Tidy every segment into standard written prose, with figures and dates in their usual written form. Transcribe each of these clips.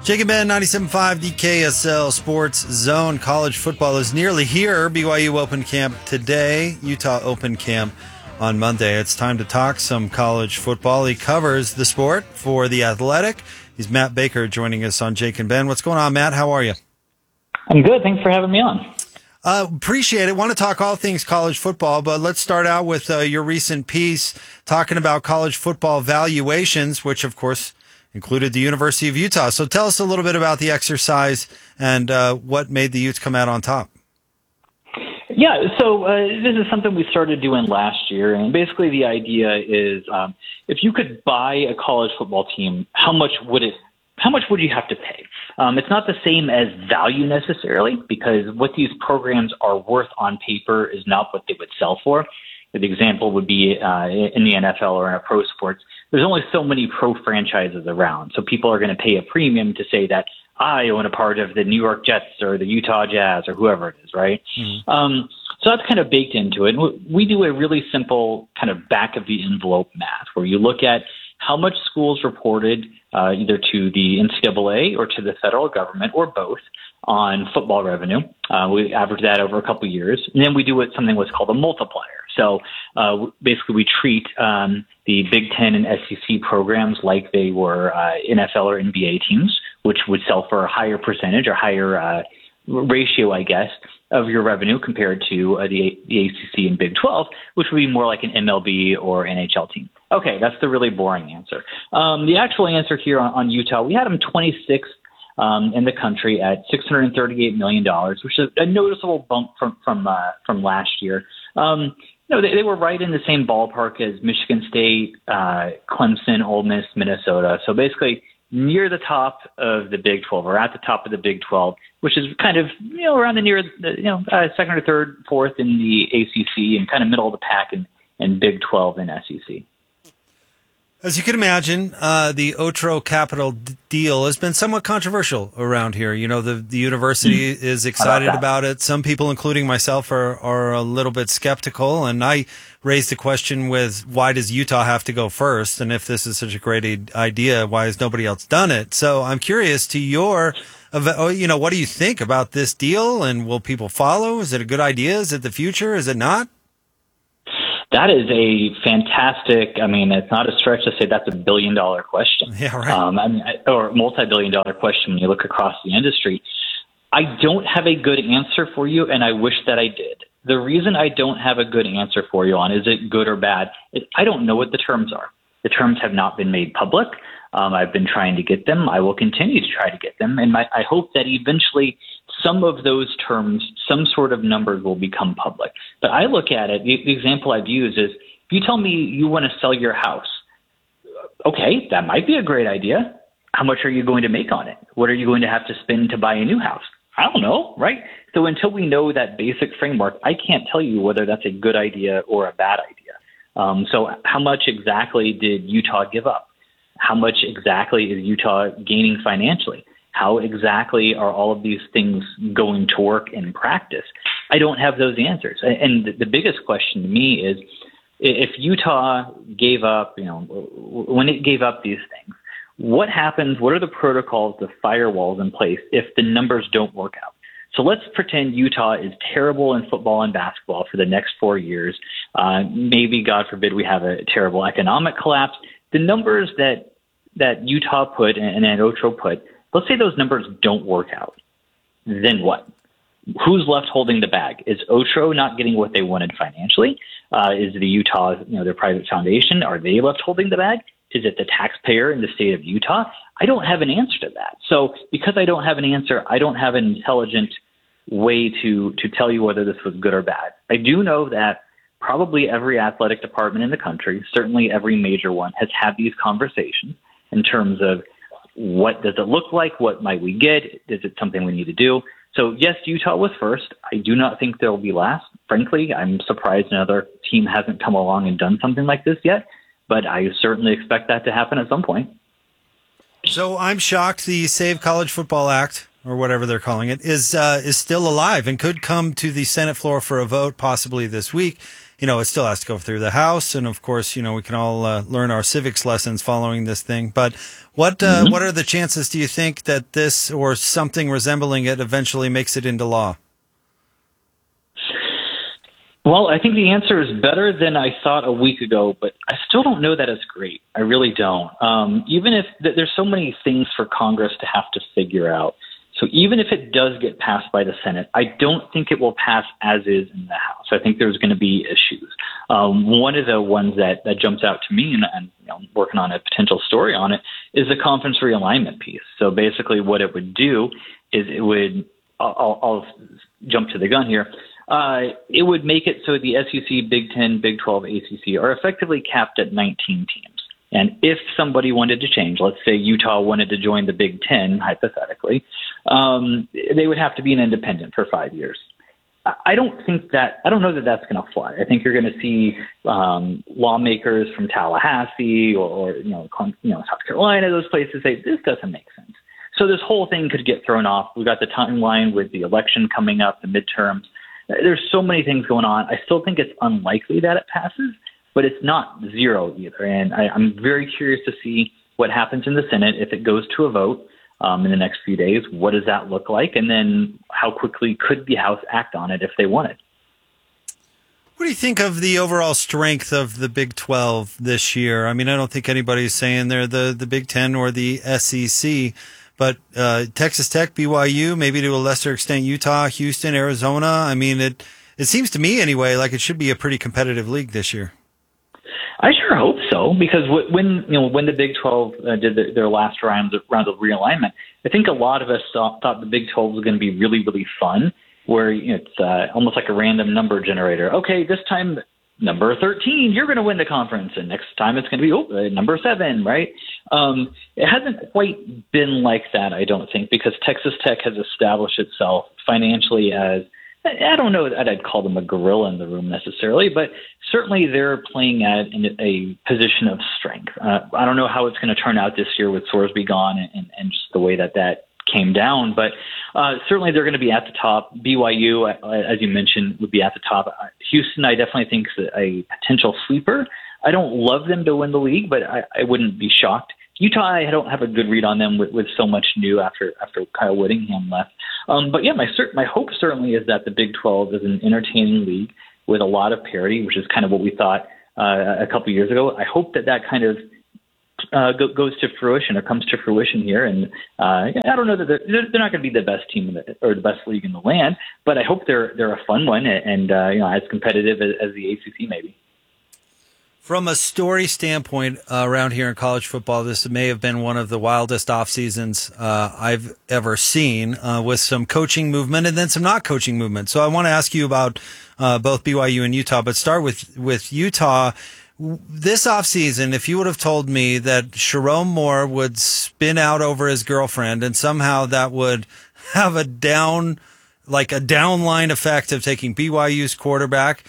Jake and Ben, 97.5 the KSL Sports Zone. College football is nearly here. BYU open camp today. Utah open camp on Monday. It's time to talk some college football. He covers the sport for The Athletic. He's Matt Baker joining us on Jake and Ben. What's going on, Matt? How are you? I'm good. Thanks for having me on. Appreciate it. Want to talk all things college football, but let's start out with your recent piece talking about college football valuations, which, of course, included the University of Utah. So tell us a little bit about the exercise and what made the Utes come out on top. Yeah, so this is something we started doing last year, and basically the idea is if you could buy a college football team, how much would you have to pay? It's not the same as value necessarily, because what these programs are worth on paper is not what they would sell for. The example would be in the NFL or in a pro sports. There's only so many pro franchises around, so people are going to pay a premium to say that I own a part of the New York Jets or the Utah Jazz or whoever it is, right? Mm-hmm. So that's kind of baked into it. We do a really simple kind of back of the envelope math where you look at how much schools reported either to the NCAA or to the federal government or both on football revenue. We average that over a couple of years. And then we do something what's called a multiplier. So basically we treat the Big Ten and SEC programs like they were NFL or NBA teams, which would sell for a higher percentage or higher ratio, I guess, of your revenue compared to the ACC and Big 12, which would be more like an MLB or NHL team. Okay, that's the really boring answer. The actual answer here on Utah, we had them 26th in the country at $638 million, which is a noticeable bump from last year. They were right in the same ballpark as Michigan State, Clemson, Ole Miss, Minnesota. So basically near the top of the Big 12 or at the top of the Big 12, which is kind of, around second or third, fourth in the ACC and kind of middle of the pack in Big 12 and SEC. As you can imagine, the Otro Capital deal has been somewhat controversial around here. The university is excited about it. Some people, including myself, are a little bit skeptical. And I raised the question with, why does Utah have to go first? And if this is such a great idea, why has nobody else done it? So I'm curious what do you think about this deal? And will people follow? Is it a good idea? Is it the future? Is it not? That is a fantastic, it's not a stretch to say that's a billion-dollar question. Yeah, right. Or multi-billion-dollar question when you look across the industry. I don't have a good answer for you, and I wish that I did. The reason I don't have a good answer for you on is it good or bad is I don't know what the terms are. The terms have not been made public. I've been trying to get them. I will continue to try to get them, and I hope that eventually some of those terms, some sort of numbers will become public. But I look at it, the example I've used is, if you tell me you want to sell your house, okay, that might be a great idea. How much are you going to make on it? What are you going to have to spend to buy a new house? I don't know, right? So until we know that basic framework, I can't tell you whether that's a good idea or a bad idea. So how much exactly did Utah give up? How much exactly is Utah gaining financially? How exactly are all of these things going to work in practice? I don't have those answers. And the biggest question to me is, if Utah gave up, when it gave up these things, what happens? What are the protocols, the firewalls in place if the numbers don't work out? So let's pretend Utah is terrible in football and basketball for the next 4 years. Maybe, God forbid, we have a terrible economic collapse. The numbers that Utah put and Otro put, let's say those numbers don't work out. Then what? Who's left holding the bag? Is Otro not getting what they wanted financially? Is the Utah, their private foundation, are they left holding the bag? Is it the taxpayer in the state of Utah? I don't have an answer to that. So because I don't have an answer, I don't have an intelligent way to tell you whether this was good or bad. I do know that probably every athletic department in the country, certainly every major one, has had these conversations in terms of, what does it look like? What might we get? Is it something we need to do? So yes, Utah was first. I do not think they'll be last. Frankly, I'm surprised another team hasn't come along and done something like this yet, but I certainly expect that to happen at some point. So I'm shocked the Save College Football Act, or whatever they're calling it, is still alive and could come to the Senate floor for a vote possibly this week. it still has to go through the House. And of course, we can all learn our civics lessons following this thing. But what are the chances, do you think, that this or something resembling it eventually makes it into law? Well, I think the answer is better than I thought a week ago, but I still don't know that it's great. I really don't. Even if there's so many things for Congress to have to figure out. So even if it does get passed by the Senate, I don't think it will pass as is in the House. I think there's going to be issues. One of the ones that jumps out to me, and I'm working on a potential story on it, is the conference realignment piece. So basically what it would do is it would, I'll jump to the gun here, it would make it so the SEC, Big Ten, Big 12, ACC are effectively capped at 19 teams. And if somebody wanted to change, let's say Utah wanted to join the Big Ten, hypothetically, they would have to be an independent for 5 years. I don't know that that's going to fly. I think you're going to see lawmakers from Tallahassee or South Carolina, those places say this doesn't make sense. So this whole thing could get thrown off. We've got the timeline with the election coming up, the midterms. There's so many things going on. I still think it's unlikely that it passes, but it's not zero either. And I'm very curious to see what happens in the Senate if it goes to a vote in the next few days. What does that look like? And then how quickly could the House act on it if they wanted? What do you think of the overall strength of the Big 12 this year? I mean, I don't think anybody's saying they're the Big 10 or the SEC, but Texas Tech, BYU, maybe to a lesser extent Utah, Houston, Arizona. I mean, it seems to me anyway like it should be a pretty competitive league this year. I sure hope so, because when the Big 12 did their last round of realignment, I think a lot of us thought the Big 12 was going to be really, really fun, where it's almost like a random number generator. Okay, this time number 13, you're going to win the conference, and next time it's going to be number 7, right? It hasn't quite been like that, I don't think, because Texas Tech has established itself financially as, I don't know that I'd call them a gorilla in the room necessarily, but certainly they're playing at a position of strength. I don't know how it's going to turn out this year with Sorsby gone and just the way that came down, but certainly they're going to be at the top. BYU, as you mentioned, would be at the top. Houston, I definitely think is a potential sleeper. I don't love them to win the league, but I wouldn't be shocked. Utah, I don't have a good read on them with so much new after Kyle Whittingham left. But yeah, my hope certainly is that the Big 12 is an entertaining league with a lot of parity, which is kind of what we thought a couple years ago. I hope that kind of goes to fruition or comes to fruition here. And I don't know that they're not going to be the best team or the best league in the land, but I hope they're a fun one and as competitive as the ACC maybe. From a story standpoint around here in college football, this may have been one of the wildest off seasons I've ever seen, with some coaching movement and then some not coaching movement. So I want to ask you about both BYU and Utah, but start with Utah. This offseason, if you would have told me that Sherrone Moore would spin out over his girlfriend and somehow that would have a downline effect of taking BYU's quarterback,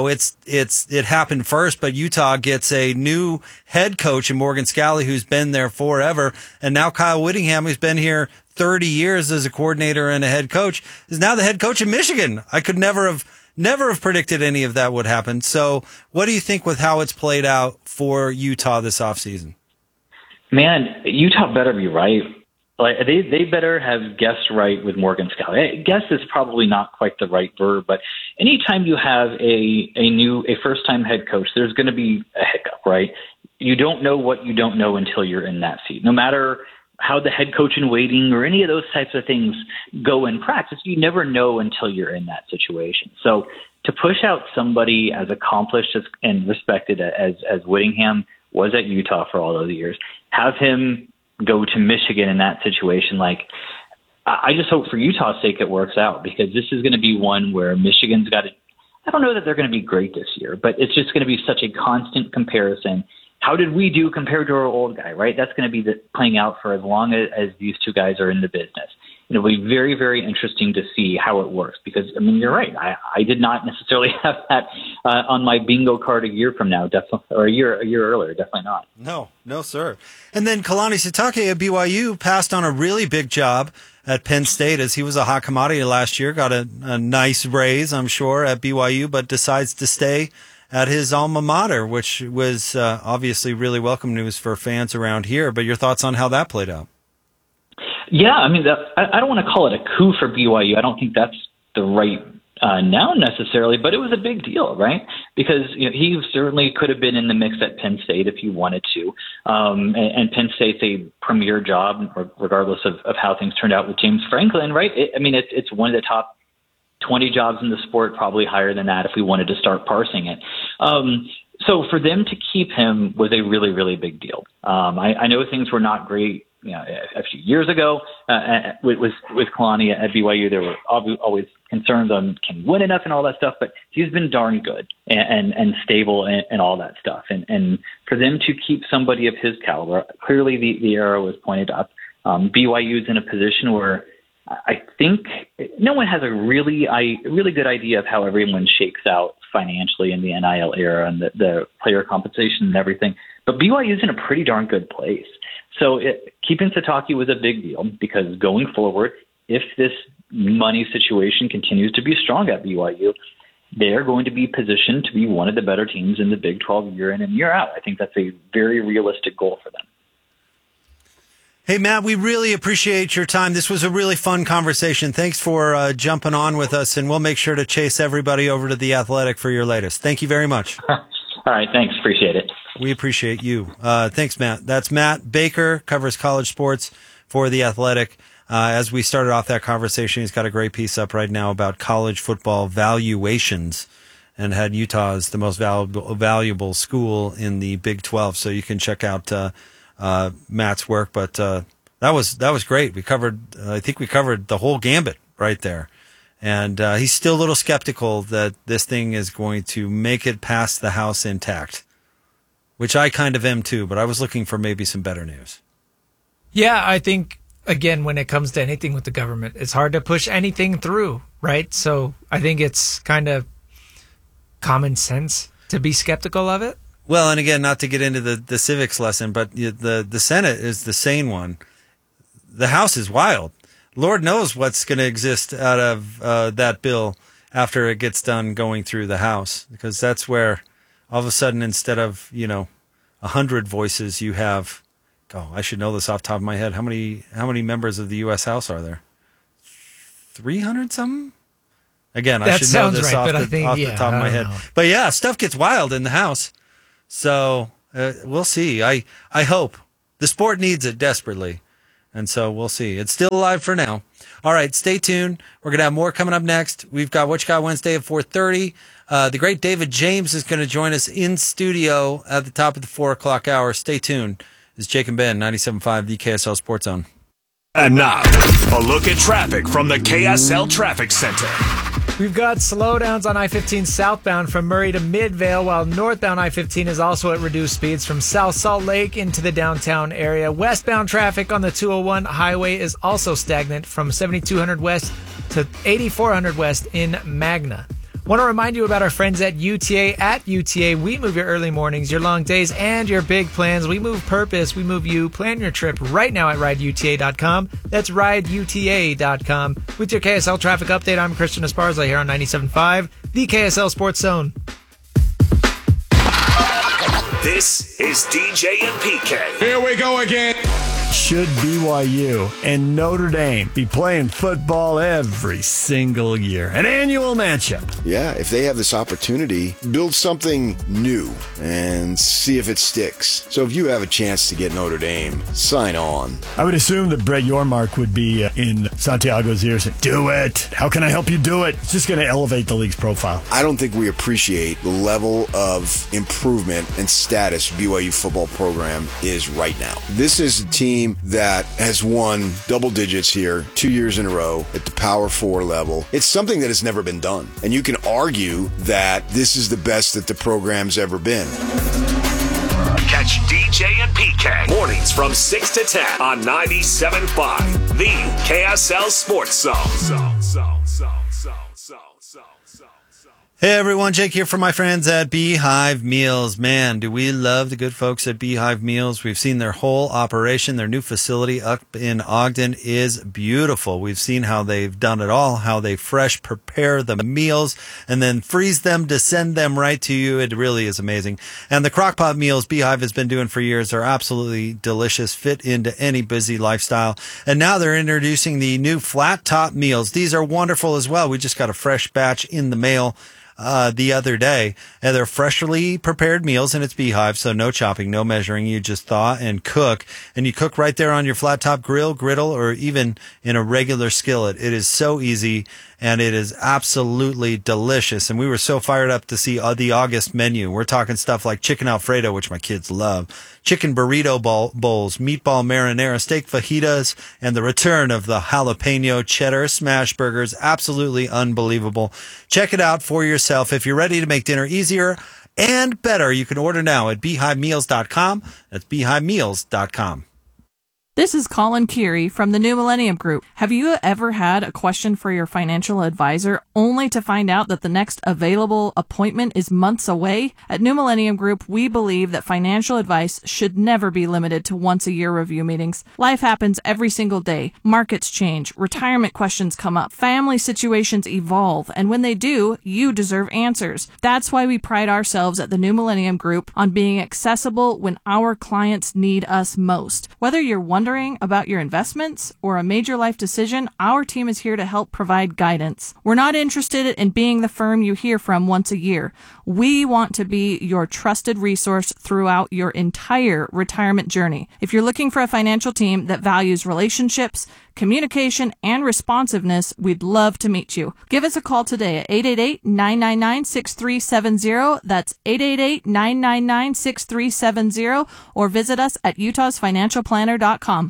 it happened first, but Utah gets a new head coach in Morgan Scalley who's been there forever, and now Kyle Whittingham, who's been here 30 years as a coordinator and a head coach, is now the head coach in Michigan. I could never have predicted any of that would happen. So what do you think with how it's played out for Utah this offseason? Man, Utah better be right. Like they better have guessed right with Morgan Scalley. Guess is probably not quite the right verb, but anytime you have a first-time head coach, there's going to be a hiccup, right? You don't know what you don't know until you're in that seat. No matter how the head coach in waiting or any of those types of things go in practice, you never know until you're in that situation. So to push out somebody as accomplished and respected as Whittingham was at Utah for all those years, have him go to Michigan in that situation, I just hope for Utah's sake it works out, because this is going to be one where Michigan's got to, I don't know that they're going to be great this year, but it's just going to be such a constant comparison. How did we do compared to our old guy, right? That's going to be playing out for as long as these two guys are in the business. It'll be very, very interesting to see how it works, because, you're right. I did not necessarily have that on my bingo card a year from now, definitely, or a year earlier, definitely not. No, sir. And then Kalani Sitake at BYU passed on a really big job at Penn State, as he was a hot commodity last year, got a nice raise, I'm sure, at BYU, but decides to stay at his alma mater, which was obviously really welcome news for fans around here. But your thoughts on how that played out? Yeah, I mean, I don't want to call it a coup for BYU. I don't think that's the right noun necessarily, but it was a big deal, right? Because he certainly could have been in the mix at Penn State if he wanted to. And Penn State's a premier job, regardless of how things turned out with James Franklin, right? It's one of the top 20 jobs in the sport, probably higher than that if we wanted to start parsing it. So for them to keep him was a really, really big deal. I know things were not great a few years ago with Kalani at BYU. There were always concerns on can he win enough and all that stuff, but he's been darn good and stable and all that stuff. And for them to keep somebody of his caliber, clearly the arrow was pointed up. BYU's in a position where I think no one has a really good idea of how everyone shakes out financially in the NIL era and the player compensation and everything. But BYU's in a pretty darn good place. So keeping Sitake was a big deal because going forward, if this money situation continues to be strong at BYU, they're going to be positioned to be one of the better teams in the Big 12 year in and year out. I think that's a very realistic goal for them. Hey, Matt, we really appreciate your time. This was a really fun conversation. Thanks for jumping on with us, and we'll make sure to chase everybody over to The Athletic for your latest. Thank you very much. All right, thanks. Appreciate it. We appreciate you. Thanks, Matt. That's Matt Baker, covers college sports for The Athletic. As we started off that conversation, he's got a great piece up right now about college football valuations and had Utah as the most valuable school in the Big 12. So you can check out Matt's work, but that was great. I think we covered the whole gambit right there, and he's still a little skeptical that this thing is going to make it past the House intact, which I kind of am too. But I was looking for maybe some better news. Yeah, I think again when it comes to anything with the government, it's hard to push anything through, right? So I think it's kind of common sense to be skeptical of it. Well, and again, not to get into the civics lesson, but the Senate is the sane one. The House is wild. Lord knows what's going to exist out of that bill after it gets done going through the House, because that's where all of a sudden, instead of 100 voices, you have. Oh, I should know this off the top of my head. How many members of the U.S. House are there? 300 something. Again, I should know this off the top of my head. But yeah, stuff gets wild in the House. So we'll see. I hope. The sport needs it desperately. And so we'll see. It's still alive for now. All right, stay tuned. We're going to have more coming up next. We've got What You Got Wednesday at 4:30. The great David James is going to join us in studio at the top of the 4 o'clock hour. Stay tuned. It's Jake and Ben, 97.5, the KSL Sports Zone. And now, a look at traffic from the KSL Traffic Center. We've got slowdowns on I-15 southbound from Murray to Midvale, while northbound I-15 is also at reduced speeds from South Salt Lake into the downtown area. Westbound traffic on the 201 highway is also stagnant from 7200 west to 8400 west in Magna. Want to remind you about our friends at UTA. At UTA, we move your early mornings, your long days, and your big plans. We move purpose. We move you. Plan your trip right now at rideuta.com. That's rideuta.com. With your KSL traffic update, I'm Christian Esparza here on 97.5, the KSL Sports Zone. This is DJ and PK. Here we go again. Should BYU and Notre Dame be playing football every single year? An annual matchup. Yeah, if they have this opportunity, build something new and see if it sticks. So if you have a chance to get Notre Dame, sign on. I would assume that Brett Yormark would be in Santiago's ear saying, do it. How can I help you do it? It's just going to elevate the league's profile. I don't think we appreciate the level of improvement and status BYU football program is right now. This is a team that has won double digits here 2 years in a row at the Power 4 level. It's something that has never been done. And you can argue that this is the best that the program's ever been. Catch DJ and PK mornings from 6 to 10 on 97.5, the KSL Sports Zone. Hey everyone, Jake here from my friends at Beehive Meals. Man, do we love the good folks at Beehive Meals. We've seen their whole operation. Their new facility up in Ogden is beautiful. We've seen how they've done it all, how they fresh prepare the meals and then freeze them to send them right to you. It really is amazing. And the crockpot meals Beehive has been doing for years are absolutely delicious, fit into any busy lifestyle. And now they're introducing the new flat top meals. These are wonderful as well. We just got a fresh batch in the mail the other day, and they're freshly prepared meals, and it's Beehive, so no chopping, no measuring. You just thaw and cook, and you cook right there on your flat top grill, griddle, or even in a regular skillet. It is so easy, and it is absolutely delicious. And we were so fired up to see the August menu. We're talking stuff like chicken Alfredo, which my kids love, chicken burrito bowls, meatball marinara, steak fajitas, and the return of the jalapeno cheddar smash burgers. Absolutely unbelievable. Check it out for yourself. If you're ready to make dinner easier and better, you can order now at beehivemeals.com. That's beehivemeals.com. This is Colin Keary from the New Millennium Group. Have you ever had a question for your financial advisor only to find out that the next available appointment is months away? At New Millennium Group, we believe that financial advice should never be limited to once-a-year review meetings. Life happens every single day. Markets change, retirement questions come up, family situations evolve, and when they do, you deserve answers. That's why we pride ourselves at the New Millennium Group on being accessible when our clients need us most. Whether you're wondering about your investments or a major life decision, our team is here to help provide guidance. We're not interested in being the firm you hear from once a year. We want to be your trusted resource throughout your entire retirement journey. If you're looking for a financial team that values relationships, communication, and responsiveness, we'd love to meet you. Give us a call today at 888-999-6370. That's 888-999-6370, or visit us at utahsfinancialplanner.com.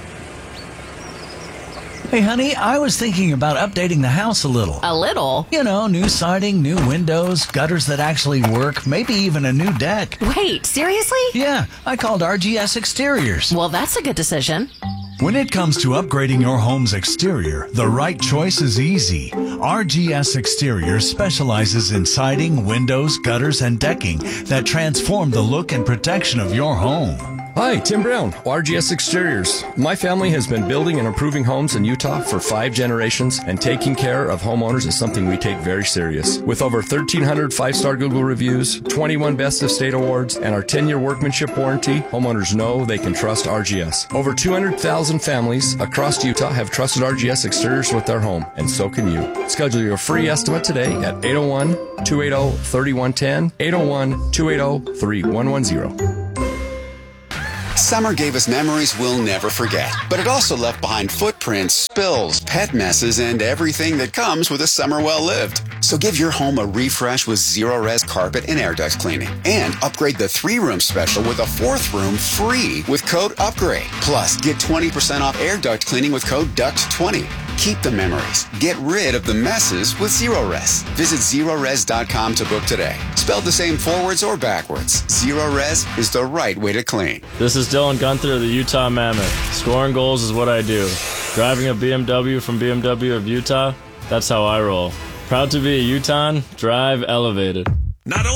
Hey, honey, I was thinking about updating the house a little. A little? You know, new siding, new windows, gutters that actually work, maybe even a new deck. Wait, seriously? Yeah, I called RGS Exteriors. Well, that's a good decision. When it comes to upgrading your home's exterior, the right choice is easy. RGS Exteriors specializes in siding, windows, gutters, and decking that transform the look and protection of your home. Hi, Tim Brown, RGS Exteriors. My family has been building and improving homes in Utah for 5 generations, and taking care of homeowners is something we take very serious. With over 1,300 5-star Google reviews, 21 Best of State awards, and our 10-year workmanship warranty, homeowners know they can trust RGS. Over 200,000 families across Utah have trusted RGS Exteriors with their home, and so can you. Schedule your free estimate today at 801-280-3110, 801-280-3110. Summer gave us memories we'll never forget, but it also left behind footprints, spills, pet messes, and everything that comes with a summer well lived. So give your home a refresh with Zero-Res carpet and air duct cleaning, and upgrade the 3-room special with a 4th room free with code UPGRADE. Plus, get 20% off air duct cleaning with code DUCT20. Keep the memories. Get rid of the messes with Zero-Res. Visit Zero-Res.com to book today. Spelled the same forwards or backwards, Zero-Res is the right way to clean. This is Dylan Gunther of the Utah Mammoth. Scoring goals is what I do. Driving a BMW from BMW of Utah, that's how I roll. Proud to be a Utahn, drive elevated. Not